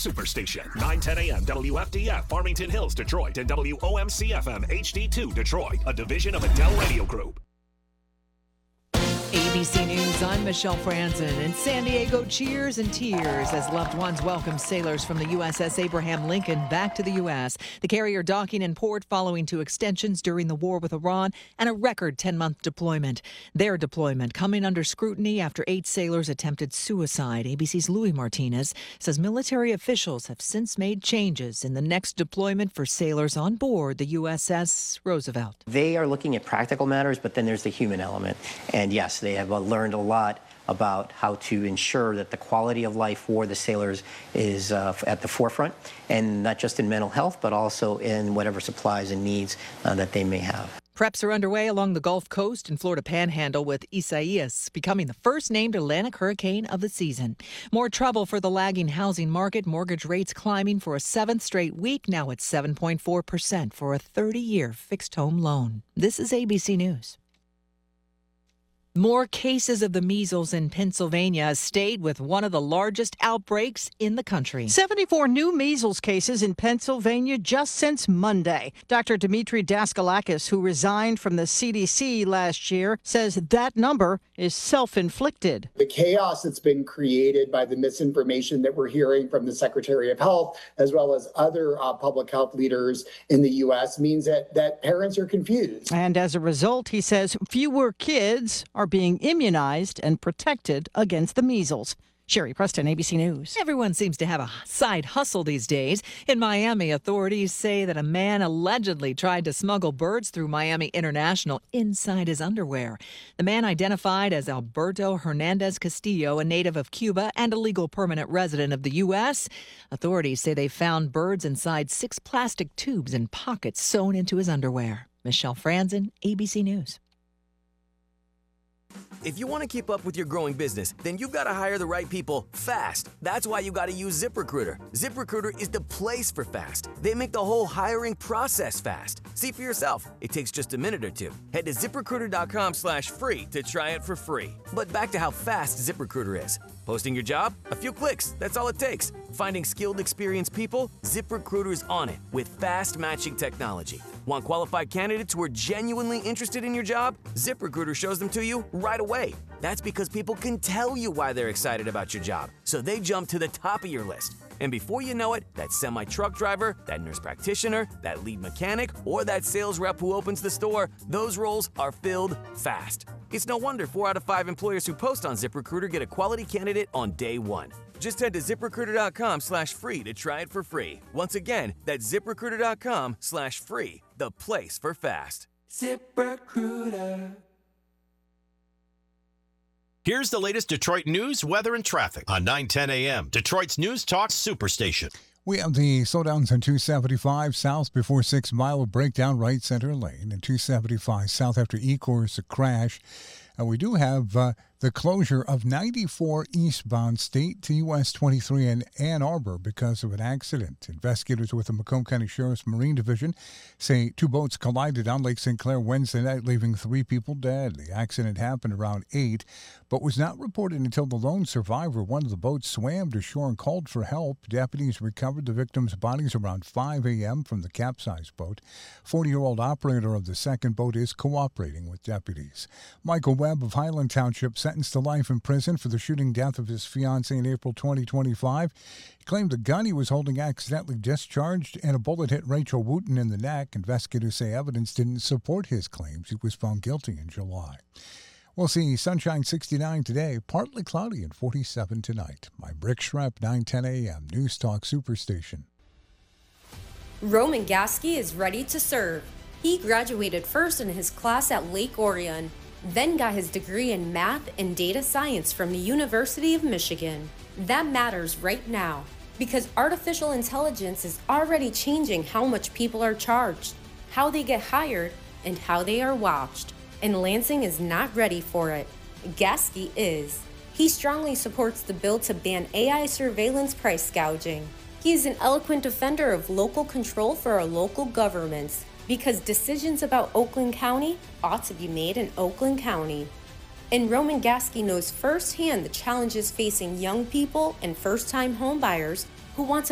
Superstation. 910 a.m. WFDF, Farmington Hills, Detroit, and WOMC-FM HD2, Detroit, a division of Adele Radio Group. ABC News, I'm Michelle Franzen. In San Diego, cheers and tears as loved ones welcome sailors from the USS Abraham Lincoln back to the U.S. The carrier docking in port following 2 extensions during the war with Iran and a record 10-month deployment. Their deployment coming under scrutiny after 8 sailors attempted suicide. ABC's Louis Martinez says military officials have since made changes in the next deployment for sailors on board the USS Roosevelt. They are looking at practical matters, but then there's the human element. And yes, they have learned a lot about how to ensure that the quality of life for the sailors is at the forefront, and not just in mental health, but also in whatever supplies and needs that they may have. Preps are underway along the Gulf Coast and Florida Panhandle, with Isaias becoming the first named Atlantic hurricane of the season. More trouble for the lagging housing market. Mortgage rates climbing for a 7th straight week, now at 7.4% for a 30-year fixed-home loan. This is ABC News. More cases of the measles in Pennsylvania. A state with one of the largest outbreaks in the country. 74 new measles cases in Pennsylvania just since Monday. Dr. Dimitri Daskalakis, who resigned from the CDC last year, says that number is self-inflicted. The chaos that's been created by the misinformation that we're hearing from the Secretary of Health, as well as other public health leaders in the U.S., means that parents are confused. And as a result, he says fewer kids are being immunized and protected against the measles. Sherry Preston, ABC News. Everyone seems to have a side hustle these days. In Miami, authorities say that a man allegedly tried to smuggle birds through Miami International inside his underwear. The man, identified as Alberto Hernandez Castillo, a native of Cuba and a legal permanent resident of the U.S. Authorities say they found birds inside 6 plastic tubes and pockets sewn into his underwear. Michelle Franzen, ABC News. If you want to keep up with your growing business, then you've got to hire the right people fast. That's why you got to use ZipRecruiter. ZipRecruiter is the place for fast. They make the whole hiring process fast. See for yourself. It takes just a minute or 2. Head to ZipRecruiter.com/free to try it for free. But back to how fast ZipRecruiter is. Posting your job? A few clicks. That's all it takes. Finding skilled, experienced people? ZipRecruiter's on it with fast matching technology. Want qualified candidates who are genuinely interested in your job? ZipRecruiter shows them to you right away. That's because people can tell you why they're excited about your job, so they jump to the top of your list. And before you know it, that semi-truck driver, that nurse practitioner, that lead mechanic, or that sales rep who opens the store, those roles are filled fast. It's no wonder 4 out of 5 employers who post on ZipRecruiter get a quality candidate on day 1. Just head to ZipRecruiter.com/free to try it for free. Once again, that's ZipRecruiter.com/free, the place for fast. ZipRecruiter. Here's the latest Detroit news, weather, and traffic on 910 a.m. Detroit's News Talk Superstation. We have the slowdowns on 275 south before 6 Mile, breakdown right center lane, and 275 south after E-Course, a crash. We do have the closure of 94 eastbound state to US 23 in Ann Arbor because of an accident. Investigators with the Macomb County Sheriff's Marine Division say 2 boats collided on Lake St. Clair Wednesday night, leaving 3 people dead. The accident happened around 8, but was not reported until the lone survivor, one of the boats, swam to shore and called for help. Deputies recovered the victims' bodies around 5 a.m. from the capsized boat. 40-year-old operator of the second boat is cooperating with deputies. Michael Webb of Highland Township sentenced to life in prison for the shooting death of his fiancée in April 2025. He claimed the gun he was holding accidentally discharged and a bullet hit Rachel Wooten in the neck. Investigators say evidence didn't support his claims. He was found guilty in July. We'll see sunshine 69 today, partly cloudy and 47 tonight. I'm Rick Schrepp, 910 a.m. News Talk Superstation. Roman Gasky is ready to serve. He graduated first in his class at Lake Orion, then got his degree in math and data science from the University of Michigan. That matters right now because artificial intelligence is already changing how much people are charged, how they get hired, and how they are watched. And Lansing is not ready for it. Gasky is. He strongly supports the bill to ban AI surveillance price gouging. He is an eloquent defender of local control for our local governments, because decisions about Oakland County ought to be made in Oakland County. And Roman Gasky knows firsthand the challenges facing young people and first-time homebuyers who want to